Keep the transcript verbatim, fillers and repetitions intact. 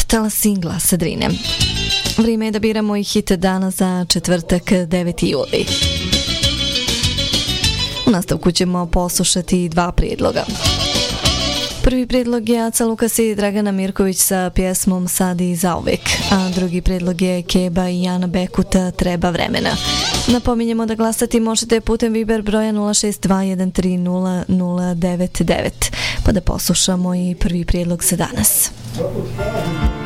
Talasin glasa Drine. Vrijeme je da biramo i hit dana za četvrtak deveti juli. U nastavku ćemo poslušati dva prijedloga. Prvi prijedlog je Aca Lukas i Dragana Mirković sa pjesmom Sad i zauvek, a drugi prijedlog je Keba i Jana Bekuta Treba vremena. Napominjemo da glasati možete putem Viber broja nula šest dva jedan tri nula nula devet devet, pa da poslušamo i prvi prijedlog za danas.